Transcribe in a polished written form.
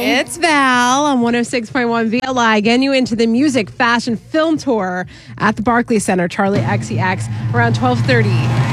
It's Val on 106.1 VLI, getting you into the music, fashion, film tour at the Barclays Center, Charlie XCX, around 12:30